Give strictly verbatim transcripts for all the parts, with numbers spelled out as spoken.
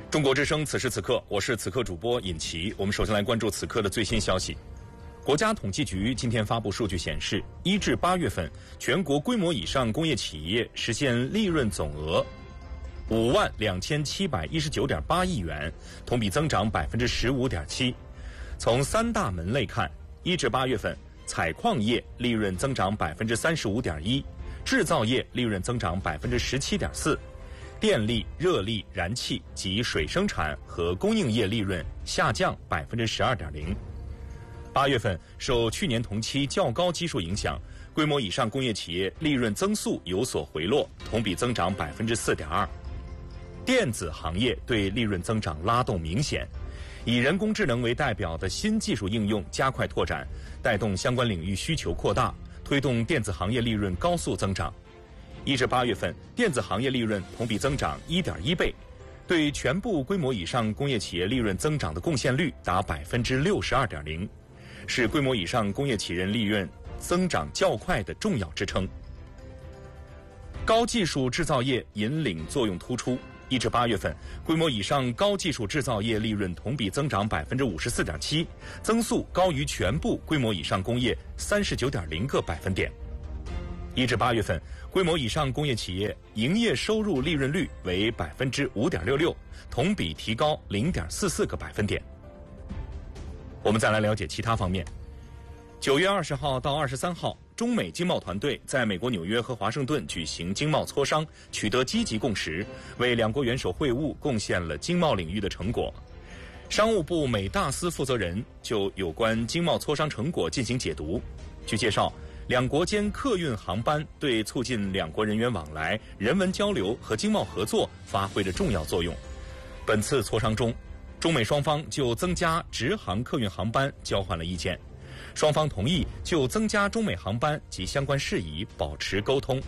中国之声，此时此刻，我是此刻主播尹奇。我们首先来关注此刻的最新消息。国家统计局今天发布数据显示，一至八月份，全国规模以上工业企业实现利润总额五万两千七百一十九点八亿元，同比增长百分之十五点七。从三大门类看，一至八月份，采矿业利润增长百分之三十五点一，制造业利润增长百分之十七点四。电力、热力、燃气及水生产和供应业利润下降百分之十二点零。八月份受去年同期较高基数影响，规模以上工业企业利润增速有所回落，同比增长百分之四点二。电子行业对利润增长拉动明显，以人工智能为代表的新技术应用加快拓展，带动相关领域需求扩大，推动电子行业利润高速增长。一至八月份，电子行业利润同比增长 一点一倍，对全部规模以上工业企业利润增长的贡献率达 百分之六十二点零， 是规模以上工业企业利润增长较快的重要支撑。高技术制造业引领作用突出，一至八月份，规模以上高技术制造业利润同比增长 百分之五十四点七， 增速高于全部规模以上工业 三十九点零 个百分点。一至八月份，规模以上工业企业营业收入利润率为 百分之五点六六， 同比提高 零点四四 个百分点。我们再来了解其他方面。九月二十号到二十三号，中美经贸团队在美国纽约和华盛顿举行经贸磋商，取得积极共识，为两国元首会晤贡献了经贸领域的成果。商务部美大司负责人就有关经贸磋商成果进行解读。据介绍，两国间客运航班对促进两国人员往来、人文交流和经贸合作发挥着重要作用。本次磋商中，中美双方就增加直航客运航班交换了意见，双方同意就增加中美航班及相关事宜保持沟通。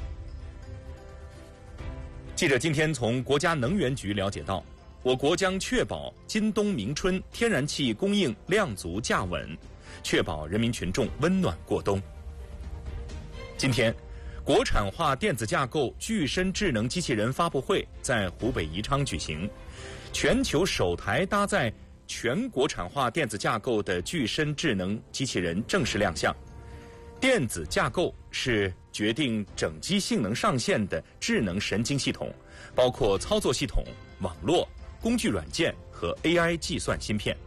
记者今天从国家能源局了解到，我国将确保今冬明春天然气供应量足价稳，确保人民群众温暖过冬。今天，国产化电子架构具身智能机器人发布会在湖北宜昌举行，全球首台搭载全国产化电子架构的具身智能机器人正式亮相。电子架构是决定整机性能上限的智能神经系统，包括操作系统、网络、工具软件和 A I 计算芯片。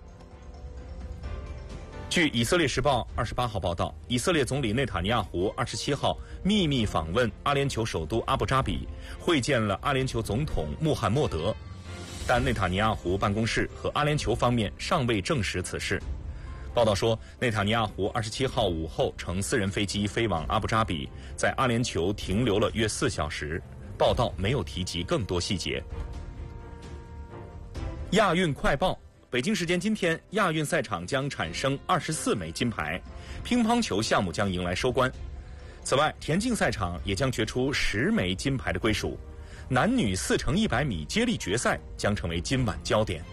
据以色列时报二十八号报道，以色列总理内塔尼亚胡二十七号秘密访问阿联酋首都阿布扎比，会见了阿联酋总统穆罕默德，但内塔尼亚胡办公室和阿联酋方面尚未证实此事。报道说，内塔尼亚胡二十七号午后乘私人飞机飞往阿布扎比，在阿联酋停留了约四小时。报道没有提及更多细节。亚运快报。北京时间今天，亚运赛场将产生二十四枚金牌，乒乓球项目将迎来收官。此外，田径赛场也将决出十枚金牌的归属，男女四乘一百米接力决赛将成为今晚焦点。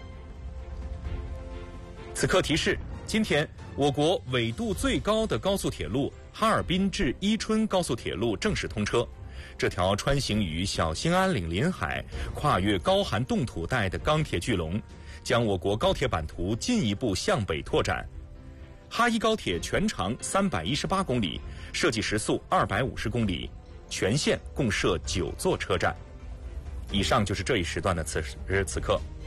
此刻提示：今天，我国纬度最高的高速铁路哈尔滨至伊春高速铁路正式通车。这条穿行于小兴安岭临海、跨越高寒冻土带的钢铁巨龙，将我国高铁版图进一步向北拓展。哈伊高铁全长三百一十八公里，设计时速二百五十公里，全线共设九座车站。以上就是这一时段的此时此刻。